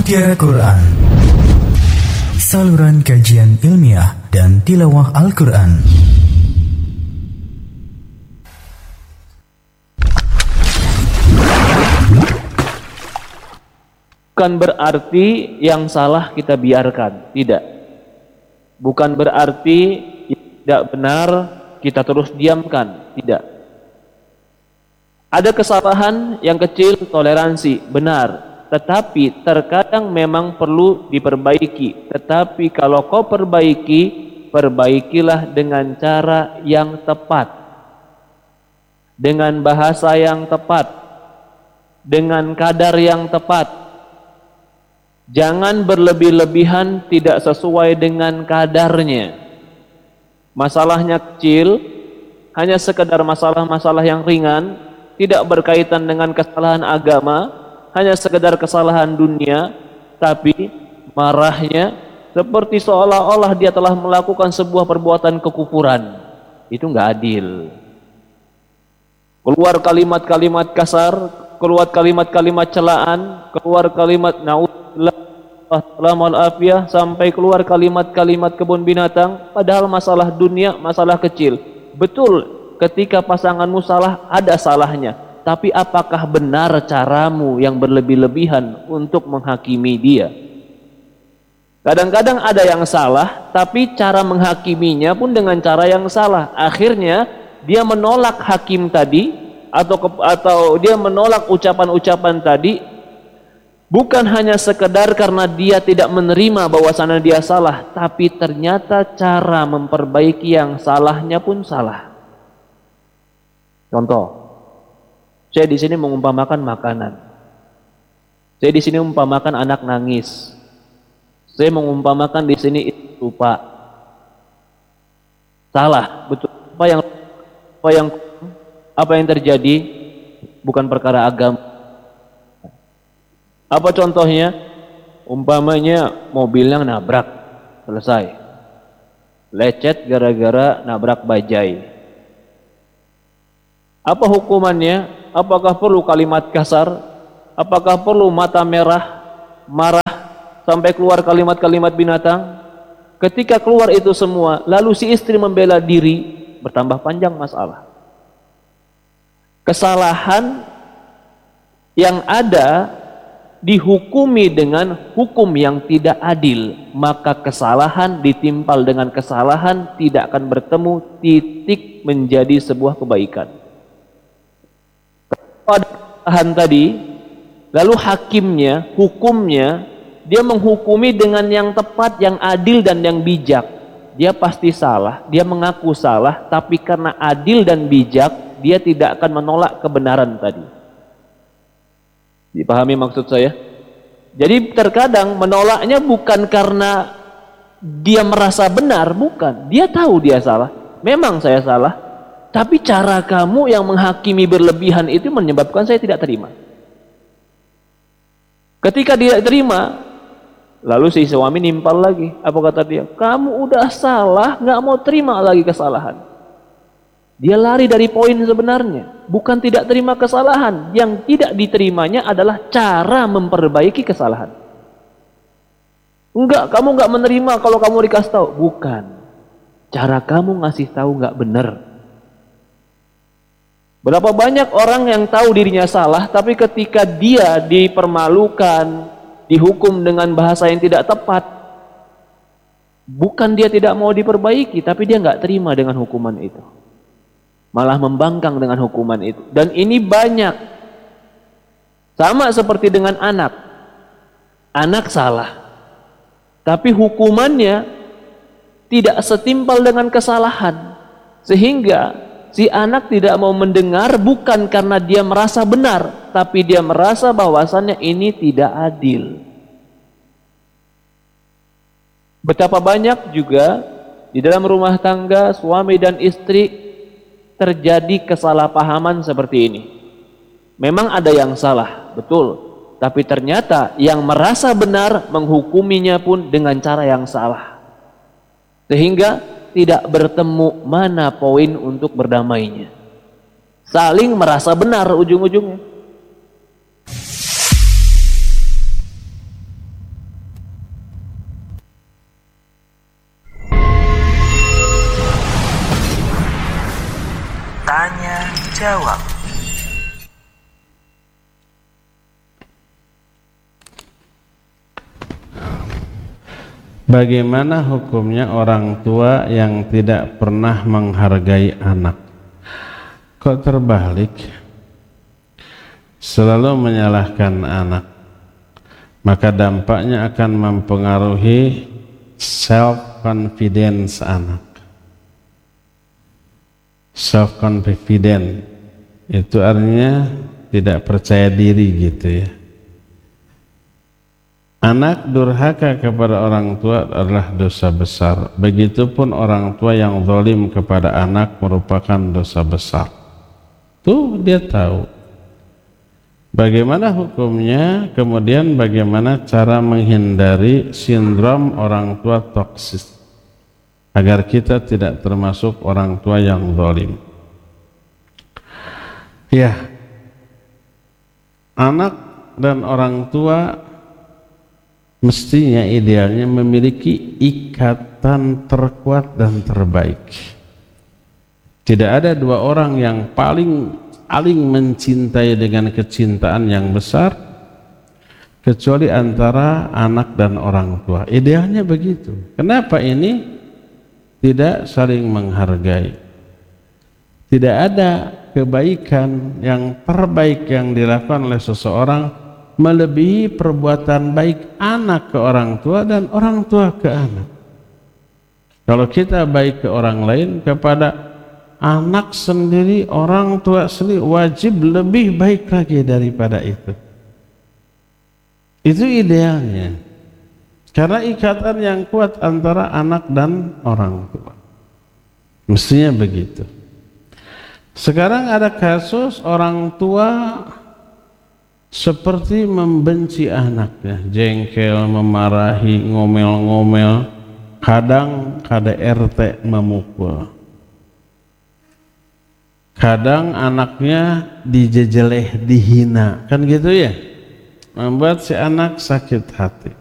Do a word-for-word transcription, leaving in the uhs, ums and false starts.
Mutiara Quran, saluran kajian ilmiah dan tilawah Al-Quran. Bukan berarti yang salah kita biarkan, tidak. Bukan berarti yang tidak benar kita terus diamkan, tidak. Ada kesalahan yang kecil, toleransi, benar. Tetapi terkadang memang perlu diperbaiki. Tetapi kalau kau perbaiki, perbaikilah dengan cara yang tepat, dengan bahasa yang tepat, dengan kadar yang tepat. Jangan berlebih-lebihan, tidak sesuai dengan kadarnya. Masalahnya kecil, hanya sekedar masalah-masalah yang ringan, tidak berkaitan dengan kesalahan agama, hanya sekedar kesalahan dunia, tapi marahnya seperti seolah-olah dia telah melakukan sebuah perbuatan kekufuran. Itu enggak adil. Keluar kalimat-kalimat kasar, keluar kalimat-kalimat celaan, keluar kalimat naudzubillah afiyah, sampai keluar kalimat-kalimat kebun binatang, padahal masalah dunia, masalah kecil. Betul, ketika pasanganmu salah, ada salahnya. Tapi apakah benar caramu yang berlebih-lebihan untuk menghakimi dia? Kadang-kadang ada yang salah, tapi cara menghakiminya pun dengan cara yang salah. Akhirnya dia menolak hakim tadi, atau atau dia menolak ucapan-ucapan tadi, bukan hanya sekedar karena dia tidak menerima bahwasannya dia salah, tapi ternyata cara memperbaiki yang salahnya pun salah. Contoh, saya di sini mengumpamakan makanan. Saya di sini mengumpamakan anak nangis. Saya mengumpamakan di sini lupa. Salah, betul. Apa yang apa yang apa yang terjadi bukan perkara agama. Apa contohnya? Umpamanya mobilnya nabrak, selesai. Lecet gara-gara nabrak bajai. Apa hukumannya? Apakah perlu kalimat kasar? Apakah perlu mata merah, marah, sampai keluar kalimat-kalimat binatang? Ketika keluar itu semua, lalu si istri membela diri, bertambah panjang masalah. Kesalahan yang ada dihukumi dengan hukum yang tidak adil, maka kesalahan ditimpal dengan kesalahan, tidak akan bertemu titik menjadi sebuah kebaikan. Pada kesalahan tadi, lalu hakimnya, hukumnya, dia menghukumi dengan yang tepat, yang adil dan yang bijak. Dia pasti salah, dia mengaku salah, tapi karena adil dan bijak, dia tidak akan menolak kebenaran tadi. Dipahami maksud saya? Jadi terkadang menolaknya bukan karena dia merasa benar, bukan. Dia tahu dia salah. Memang saya salah. Tapi cara kamu yang menghakimi berlebihan itu menyebabkan saya tidak terima. Ketika dia terima, lalu si suami nimpal lagi. Apa kata dia? Kamu udah salah, nggak mau terima lagi kesalahan. Dia lari dari poin sebenarnya. Bukan tidak terima kesalahan. Yang tidak diterimanya adalah cara memperbaiki kesalahan. Enggak, kamu nggak menerima kalau kamu dikasih tahu. Bukan. Cara kamu ngasih tahu nggak benar. Berapa banyak orang yang tahu dirinya salah, tapi ketika dia dipermalukan, dihukum dengan bahasa yang tidak tepat, bukan dia tidak mau diperbaiki, tapi dia nggak terima dengan hukuman itu, malah membangkang dengan hukuman itu. Dan ini banyak. Sama seperti dengan anak. Anak salah, tapi hukumannya tidak setimpal dengan kesalahan, sehingga si anak tidak mau mendengar, bukan karena dia merasa benar, tapi dia merasa bahwasannya ini tidak adil. Betapa banyak juga di dalam rumah tangga suami dan istri terjadi kesalahpahaman seperti ini. Memang ada yang salah, betul, tapi ternyata yang merasa benar menghukuminya pun dengan cara yang salah, sehingga tidak bertemu mana poin untuk berdamainya. Saling merasa benar ujung-ujungnya. Jawab. Bagaimana hukumnya orang tua yang tidak pernah menghargai anak? Kok terbalik? Selalu menyalahkan anak, maka dampaknya akan mempengaruhi self-confidence anak. Self-confidence itu artinya tidak percaya diri gitu ya. Anak durhaka kepada orang tua adalah dosa besar. Begitupun orang tua yang zalim kepada anak merupakan dosa besar. Tuh dia tahu. Bagaimana hukumnya, kemudian bagaimana cara menghindari sindrom orang tua toksis agar kita tidak termasuk orang tua yang zalim. Ya, anak dan orang tua mestinya idealnya memiliki ikatan terkuat dan terbaik. Tidak ada dua orang yang paling paling mencintai dengan kecintaan yang besar kecuali antara anak dan orang tua. Idealnya begitu. Kenapa ini tidak saling menghargai? Tidak ada kebaikan yang terbaik yang dilakukan oleh seseorang melebihi perbuatan baik anak ke orang tua dan orang tua ke anak. Kalau kita baik ke orang lain, kepada anak sendiri, orang tua sendiri wajib lebih baik lagi daripada itu. Itu idealnya, karena ikatan yang kuat antara anak dan orang tua. Mestinya begitu. Sekarang ada kasus orang tua seperti membenci anaknya, jengkel, memarahi, ngomel-ngomel, kadang K D R T memukul, kadang anaknya dijejeleh, dihina, kan gitu ya, membuat si anak sakit hati.